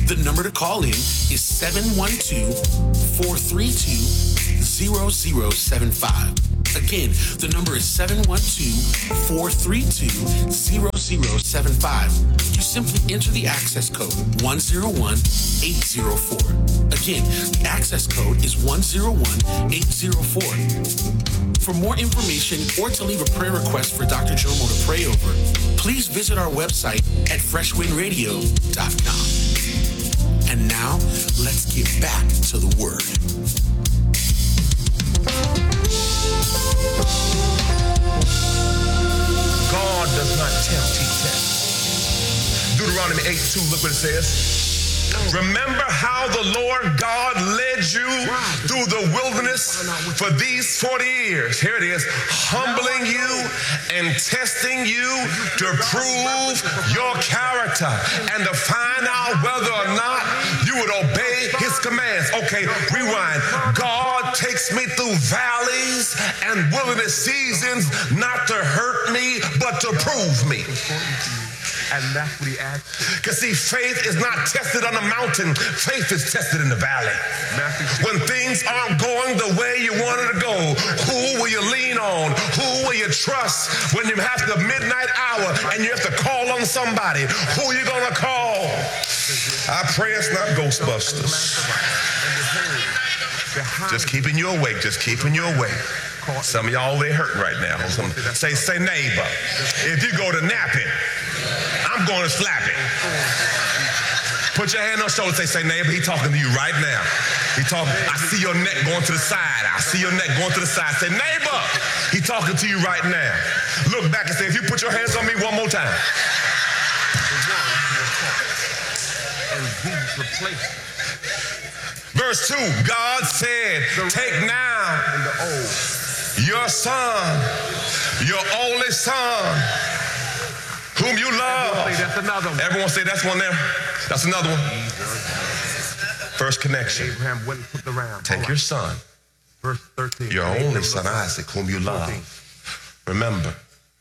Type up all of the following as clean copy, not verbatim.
The number to call in is 712-432-0075. Again, the number is 712-432-0075. You simply enter the access code 101804. Again, the access code is 101804. For more information or to leave a prayer request for Dr. Jomo to pray over, please visit our website at freshwindradio.com. And now, let's get back to the Word. God does not tempt, he tests. Deuteronomy 8:2, look what it says. Remember how the Lord God led you through the wilderness for these 40 years. Here it is, humbling you and testing you to prove your character and to find out whether or not you would obey his commands. Okay, rewind. God takes me through valleys and wilderness seasons not to hurt me, but to prove me. And that's what he asked. Because see, faith is not tested on the mountain. Faith is tested in the valley. When things aren't going the way you wanted to go, who will you lean on? Who will you trust? When you have the midnight hour and you have to call on somebody, who are you going to call? I pray it's not Ghostbusters. Just keeping you awake. Just keeping you awake. Some of y'all, they're hurting right now. Say neighbor. If you go to napping, I'm going to slap it. Put your hand on your shoulder and say, neighbor, he talking to you right now. He talking, I see your neck going to the side. I see your neck going to the side. Say, neighbor, he talking to you right now. Look back and say, if you put your hands on me one more time. Verse 2, God said, take now your son, your only son, whom you love. That's another one. Everyone say that's one there. That's another one. First connection. Abraham went and put the ram. Take your son, Verse 13. your only son Isaac, whom you love. Remember,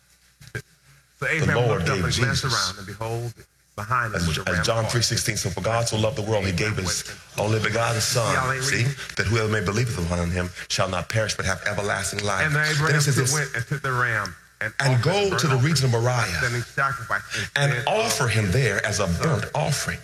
So Abraham Lord looked up gave and glanced Jesus. around, and behold, behind him was a ram. as John caught. 3:16, so for God so loved the world, he gave his only begotten son, see, that whoever may believe upon him shall not perish but have everlasting life. And then Then Abraham it says this, went and took the ram and go offered to the burnt region of Moriah offering, sacrifice and instead offer of him there as a burnt offering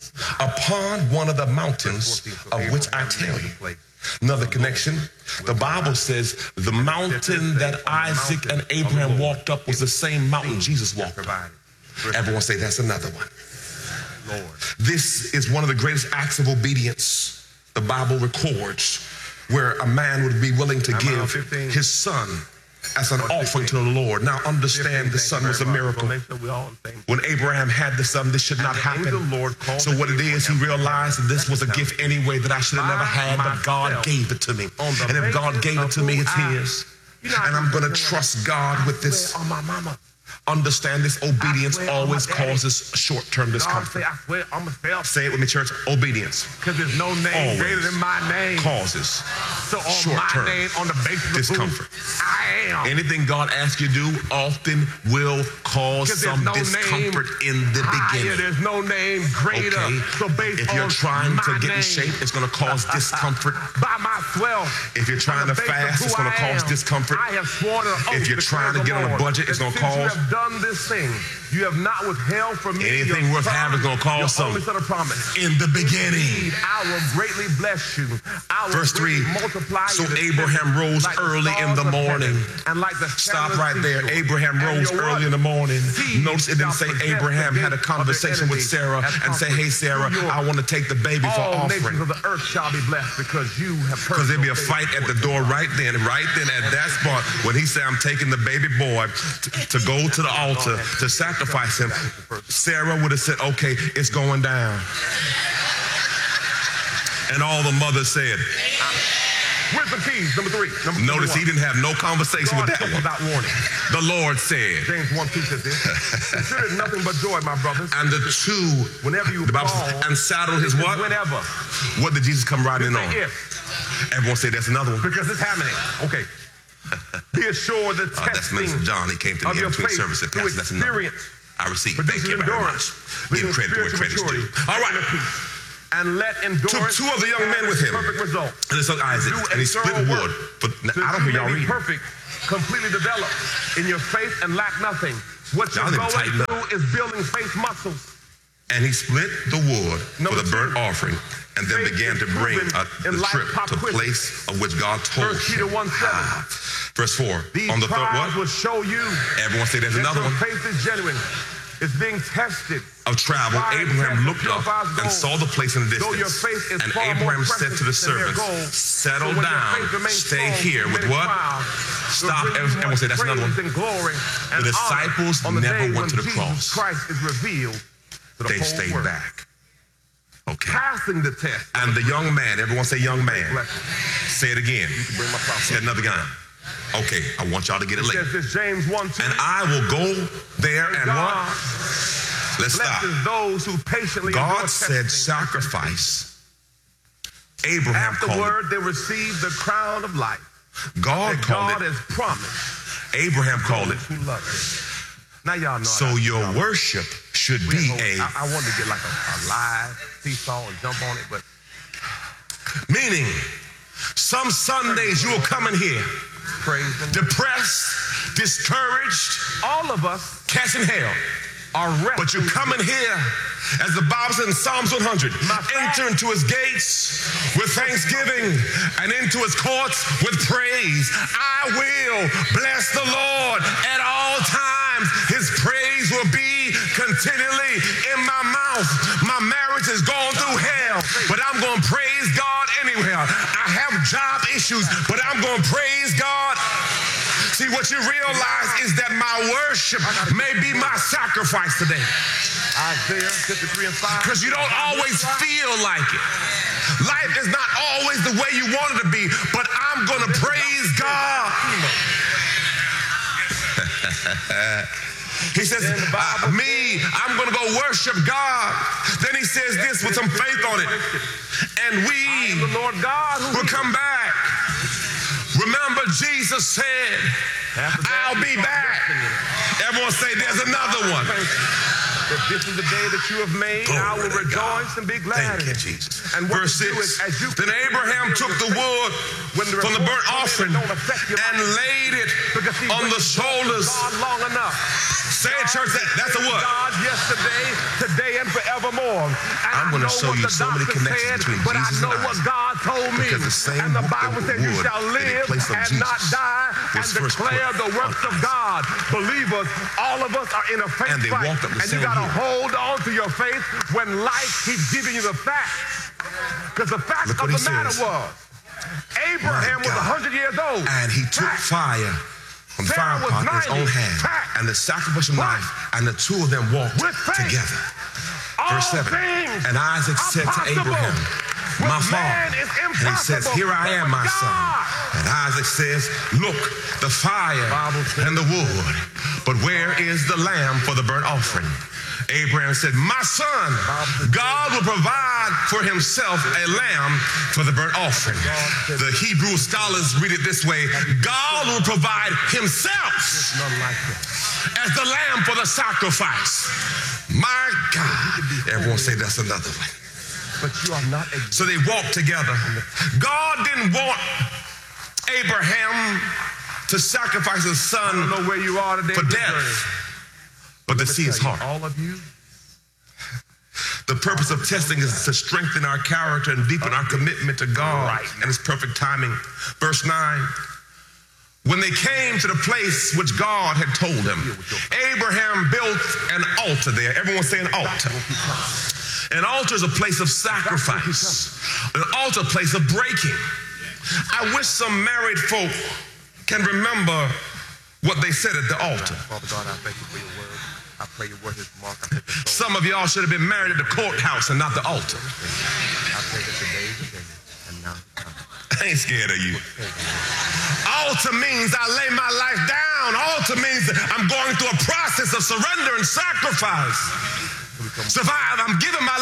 upon one of the mountains of which I tell you. Another connection. The Bible says the mountain that Isaac and Abraham walked up was the same mountain Jesus walked up. Everyone say that's another one. Lord. This is one of the greatest acts of obedience the Bible records, where a man would be willing to give his son as an offering to the Lord. Now understand, the son was a miracle. When Abraham had the son, this should not happen. So what it is, he realized that this was a gift anyway that I should have never had, but God gave it to me. And if God gave it to me, it's his. And I'm going to trust God with this. Understand this, obedience always causes short-term discomfort. Say it with me, church. Obedience. Because there's no name greater than my name. Causes So on short-term my name, on the basis of discomfort. I am. Anything God asks you to do often will cause some discomfort in the beginning. There's no name greater. Okay? So based If you're on trying to my get in name, shape, it's going to cause discomfort. by myself. If you're trying to fast, it's going to cause discomfort. I have sworn an oath. If you're trying to get on a budget, it's going to cause. You have done this thing. You have not withheld from me. Anything worth having is going to cause something. In the beginning. I will greatly bless you. I will Verse 3. multiply So you Abraham rose early in the morning. And like the Stop right there. Abraham rose early in the morning. Notice it didn't say Abraham had a conversation with Sarah and say, hey, Sarah, I want to take the baby for all nations offering. of the earth shall be blessed because you have heard. Because there'd be a fight at the door right then at that spot, when he said, I'm taking the baby boy to go to the altar to sacrifice him. Sarah would have said, okay, it's going down. And all the mothers said, Where's the keys? Number 3. Notice he didn't have no conversation with that one. Without warning. The Lord said. James 1:2 says this. Consider it nothing but joy, my brothers. And the two, whenever you the Bible fall, says, and saddled his what? Whenever. What did Jesus come riding on? If. Everyone say that's another one. Because it's happening. Okay. Be assured that That's Minister John. He came to me in between services. Pastor, that's another one. I received. Thank you very much. Give credit where credit's due. All right. and let endurance took 2 of the young men with him. Perfect result. And his son Isaac, and he split wood. But I don't hear y'all reading. Perfect, completely developed in your faith and lack nothing. What you're Y'all going need to through is building faith muscles. And he split the wood for the burnt offering, and then began to bring the trip to the place of which God told 1 Peter him. 1:7. Verse 4. These On the third trials what? will show you Everyone say there's that another your one. faith is genuine. It's being tested. Of travel, Abraham looked up and saw the place in the Though your distance. faith is And far more Abraham said to the precious than their servants, gold. settle So when your down, faith remains stay strong here through with many what? trials, Stop. will bring you Everyone much say that's another one. praise and glory and The disciples honor on the never day went to when the Jesus cross. Christ is revealed to the They whole stayed world. back. Okay. Passing the test. And the young man, everyone say young man. Blessing. Say it again. You can bring my prophet. Say another guy. Okay, I want y'all to get it It later. says this, James 1:2. And I will go there and God what? Let's stop. blesses those who patiently endure God said testing. sacrifice. Abraham called Afterward, they receive the crown of life it. God that called God it. has promised. Abraham called it. Those who love Him. Now y'all know. So your worship should be I wanted to get like a live seesaw and jump on it, but meaning some Sundays you will come in here praise the Lord. depressed, discouraged, All of us catching hell. are But you wrestling. come in here, as the Bible says in Psalms 100, enter into his gates with thanksgiving and into his courts with praise. I will bless the Lord at all times. His praise will be continually in my mouth. My marriage is going through hell, but I'm going to praise God anywhere. I have job issues, but I'm going to praise God. See, what you realize is that my worship may be my sacrifice today. Isaiah 53:5. Because you don't always feel like it. Life is not always the way you want it to be, but I'm going to praise God. He says, I'm going to go worship God. Then he says this with some faith on it. And we The Lord God who will come back. Remember, Jesus said, I'll be back. Everyone say, there's another one. That this is the day that you have made. Glory I will to God. rejoice and be glad. Thank in you, it. Jesus. And what Verse you do 6, is, as you then Abraham took the wood from the burnt offering and laid it on the shoulders. God long enough. Say it, church, that's a what? God yesterday, today, and forevermore. And I'm going to I know show what you the so many doctor connections said, between but Jesus I know and what Isaac. God told me. Because the same And the book Bible of says you wood shall in the live place of and Jesus not die and was first declare put the works of God. Believers, all of us are in a faith And they fight. walked up the And you same got to hill. hold on to your faith when life keeps giving you the facts. Because the fact Look of what the he matter says. was, Abraham was God. 100 years old. And he took Fact. fire from the Sarah fire was pot in his 90. own hand Fact. and the sacrificial What? knife, and the two of them walked With faith. together. All Verse 7. things And Isaac are said to possible. Abraham, With my man father. it's And he says, impossible, here I but am, with my son. God. And Isaac says, look, the fire and the wood, but where is the lamb for the burnt offering? Abraham said, my son, God will provide for himself a lamb for the burnt offering. The Hebrew scholars read it this way, God will provide himself None like him. as the lamb for the sacrifice. My God. Everyone say that's another way. But you are not a So they walked together. God didn't want Abraham to sacrifice his I don't son know where you are today. for in your death, journey. but to Let me see his tell you, heart. all of you, The purpose of testing is to strengthen our character and deepen our commitment to God and his perfect timing. Verse 9. When they came to the place which God had told them, Abraham built an altar there. Everyone say an altar. An altar is a place of sacrifice. An altar, a place of breaking. I wish some married folk can remember what they said at the altar. Father God, I thank you for your word. I pray your word is marked. I thank you for Some of y'all should have been married at the courthouse and not the altar. I pray that today is the day, and now the time. I ain't scared of you. Altar means I lay my life down. Altar means that I'm going through a process of surrender and sacrifice. Survive. I'm giving my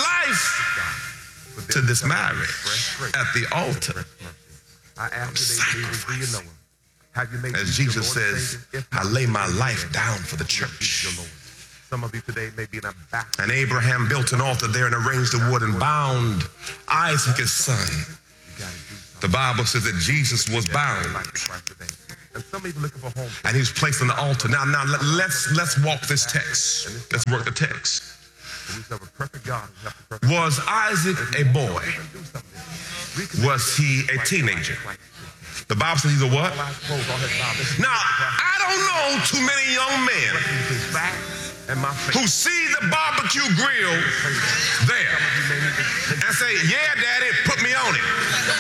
life to this marriage at the altar. I ask you, believers, do you know him? Have you made As Jesus your Jesus Lord and says, Savior? If I not, lay my then life amen. down for the Jesus your church. Lord. Some of you today may be in a back. And Abraham built an altar there and arranged the wood and bound Isaac his son. The Bible says that Jesus was bound. And some even looking for home. And he was placed on the altar. Now let's walk this text. Let's work the text. We serve a perfect God. Was Isaac a boy? Was he a teenager? The Bible says he's a what? Now, I don't know too many young men who see the barbecue grill there and say, yeah, Daddy, put me on it.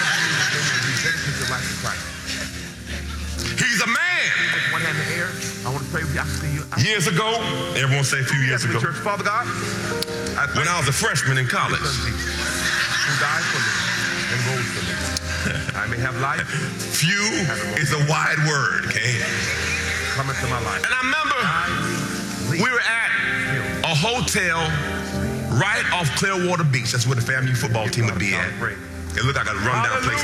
He's a man. Years ago, everyone say a few years ago, Father God, when I was a freshman in college, who died for me and rose for me. I may have life. Few is a wide word, okay? Come into my life. And I remember we were at a hotel right off Clearwater Beach. That's where the FAMU football team would be at. It looked like a rundown place